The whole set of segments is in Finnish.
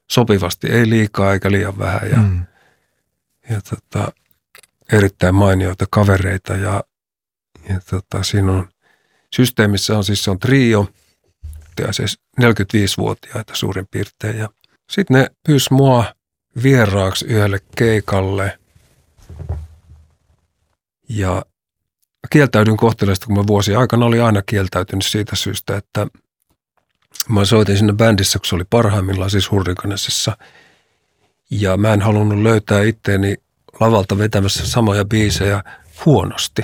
sopivasti, ei liikaa eikä liian vähän ja erittäin mainioita kavereita ja siinä on systeemissä on siis se on trio, siis 45-vuotiaita suurin piirtein ja sitten ne pyysi mua vieraaksi yhdelle keikalle ja kieltäydyin kohteleesta, kun mä vuosien aikana olin aina kieltäytynyt siitä syystä, että mä soitin sinne bändissä, kun se oli parhaimmillaan siis Hurricanesissa ja mä en halunnut löytää itteeni lavalta vetämässä samoja biisejä huonosti.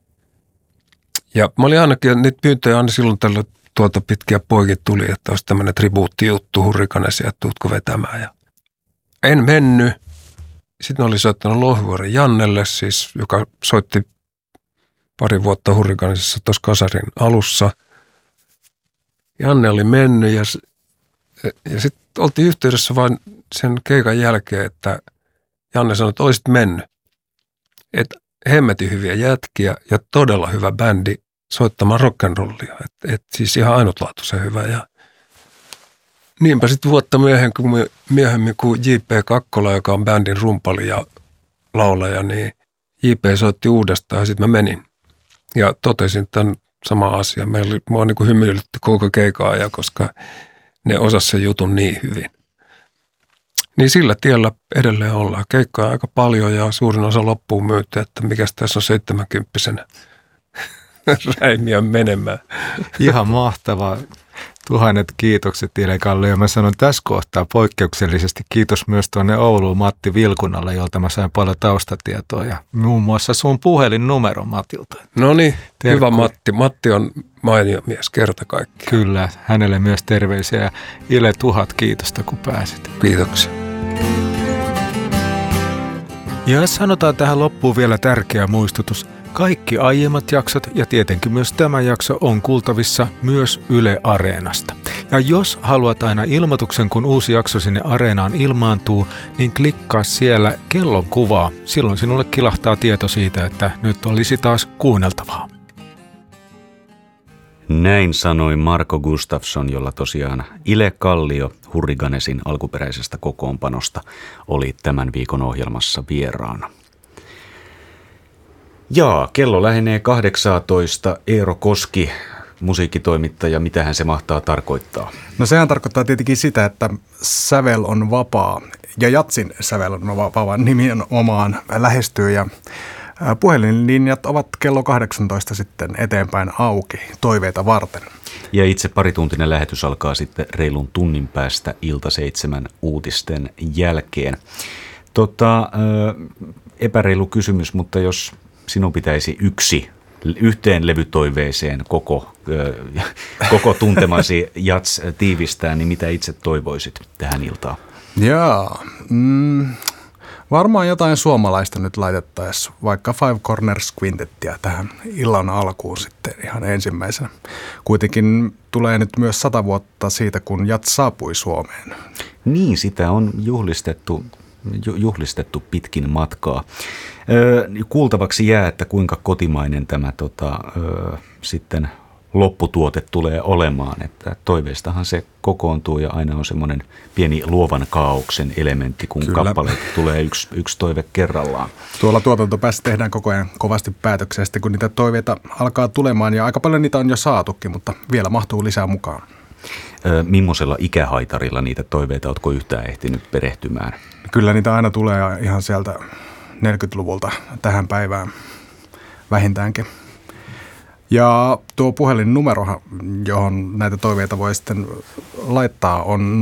Ja mä olin ainakin, niitä pyyntöjä aina silloin tällä pitkiä poikin tuli, että olisi tämmöinen tribuuttijuttu Hurricanesia, että tuutko vetämään. Ja en mennyt. Sitten oli soittanut Lohvuoren Jannelle, siis, joka soitti pari vuotta Hurricanesissa tuossa Kasarin alussa. Janne oli mennyt ja sitten oltiin yhteydessä vain sen keikan jälkeen, että Janne sanoi, että olisit mennyt. Että hemmetin hyviä jätkiä ja todella hyvä bändi soittamaan rock'n'rollia. Että siis ihan ainutlaatuisen hyvä. Ja niinpä sitten vuotta myöhemmin kuin J.P. Kakkola, joka on bändin rumpali ja laulaja, niin J.P. soitti uudestaan ja sitten mä menin. Ja totesin tämän sama asia. Mua niin kuin hymyilytti koko keikan ajan, koska ne osasi sen jutun niin hyvin. Niin sillä tiellä edelleen ollaan. Keikkoja aika paljon ja suurin osa loppuun myyty, että mikäs tässä on 70-vuotiaana räimiä menemään. Ihan mahtavaa. Tuhannet kiitokset Ile-Kallio. Mä sanon tässä kohtaa poikkeuksellisesti kiitos myös tuonne Ouluun Matti Vilkunalle, jolta mä sain paljon taustatietoa ja muun muassa sun puhelinnumero Matilta. No niin, hyvä Matti. Matti on mainio mies kerta kaikkiaan. Kyllä, hänelle myös terveisiä ja Ile 1000 kiitosta kun pääsit. Kiitoksia. Ja sanotaan tähän loppuun vielä tärkeä muistutus. Kaikki aiemmat jaksot ja tietenkin myös tämä jakso on kuultavissa myös Yle Areenasta. Ja jos haluat aina ilmoituksen, kun uusi jakso sinne Areenaan ilmaantuu, niin klikkaa siellä kellon kuvaa. Silloin sinulle kilahtaa tieto siitä, että nyt olisi taas kuunneltavaa. Näin sanoi Marko Gustafsson, jolla tosiaan Ile-Kallio Hurricanesin alkuperäisestä kokoonpanosta oli tämän viikon ohjelmassa vieraana. Jaa, kello lähenee 18. Eero Koski, musiikkitoimittaja, mitähän se mahtaa tarkoittaa? No sehän tarkoittaa tietenkin sitä, että sävel on vapaa ja jatsin sävel on vapaa nimenomaan lähestyy ja puhelinlinjat ovat kello 18 sitten eteenpäin auki toiveita varten. Ja itse parituntinen lähetys alkaa sitten reilun tunnin päästä ilta 7 uutisten jälkeen. Epäreilu kysymys, mutta jos sinun pitäisi yhteen levytoiveeseen koko tuntemasi jats tiivistää, niin mitä itse toivoisit tähän iltaan? Jaa, varmaan jotain suomalaista nyt laitettaisiin, vaikka Five Corners Quintettiä tähän illan alkuun sitten ihan ensimmäisenä. Kuitenkin tulee nyt myös 100 vuotta siitä, kun jats saapui Suomeen. Niin, sitä on juhlistettu pitkin matkaa. Kuultavaksi jää, että kuinka kotimainen tämä sitten lopputuote tulee olemaan. Että toiveistahan se kokoontuu ja aina on semmoinen pieni luovan kaaoksen elementti, kun kappaleet tulee yksi toive kerrallaan. Tuolla tuotantopäässä tehdään koko ajan kovasti päätöksiä, sitten kun niitä toiveita alkaa tulemaan ja aika paljon niitä on jo saatukin, mutta vielä mahtuu lisää mukaan. Millaisella ikähaitarilla niitä toiveita oletko yhtään ehtinyt perehtymään? Kyllä niitä aina tulee ihan sieltä 40-luvulta tähän päivään vähintäänkin. Ja tuo puhelinnumero, johon näitä toiveita voi sitten laittaa, on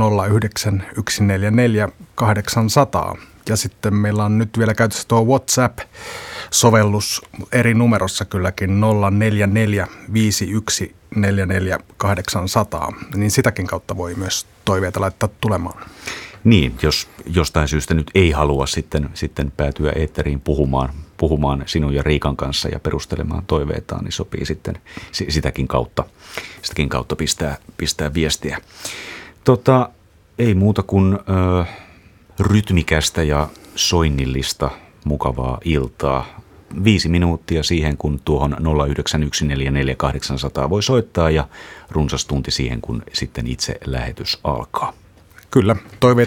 09144 ja sitten meillä on nyt vielä käytössä tuo WhatsApp-sovellus eri numerossa kylläkin 0445144800, niin sitäkin kautta voi myös toiveita laittaa tulemaan. Niin, jos jostain syystä nyt ei halua sitten päätyä eetteriin puhumaan sinun ja Riikan kanssa ja perustelemaan toiveitaan, niin sopii sitten sitäkin kautta pistää viestiä. Ei muuta kuin rytmikästä ja soinnillista mukavaa iltaa. 5 minuuttia siihen, kun tuohon 091444800 voi soittaa ja runsas tunti siihen, kun sitten itse lähetys alkaa. Kyllä, toiveita